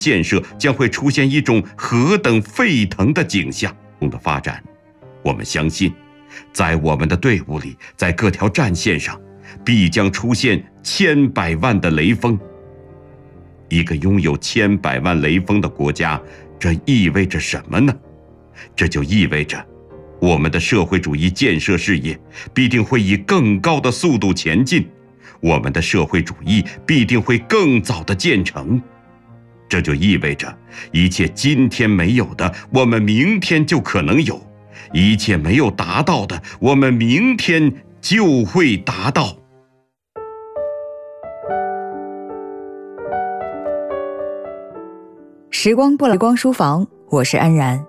建设将会出现一种何等沸腾的景象的发展。我们相信，在我们的队伍里，在各条战线上，必将出现千百万的雷锋。一个拥有千百万雷锋的国家，这意味着什么呢？这就意味着，我们的社会主义建设事业必定会以更高的速度前进，我们的社会主义必定会更早的建成。这就意味着，一切今天没有的，我们明天就可能有；一切没有达到的，我们明天就会达到。 时光书房，我是安然。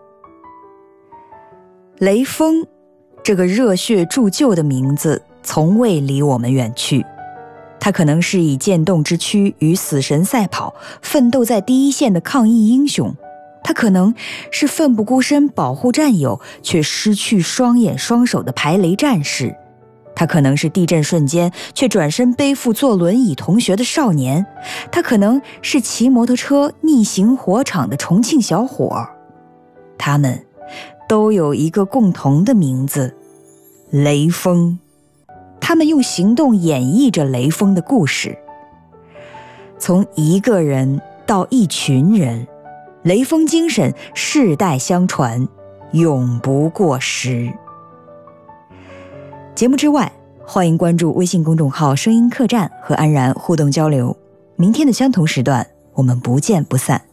雷锋这个热血铸就的名字从未离我们远去，他可能是以渐冻之躯与死神赛跑，奋斗在第一线的抗疫英雄，他可能是奋不顾身保护战友却失去双眼双手的排雷战士，他可能是地震瞬间却转身背负坐轮椅同学的少年，他可能是骑摩托车逆行火场的重庆小伙。他们都有一个共同的名字，雷锋。他们用行动演绎着雷锋的故事。从一个人到一群人，雷锋精神世代相传，永不过时。节目之外，欢迎关注微信公众号声音客栈和安然互动交流。明天的相同时段，我们不见不散。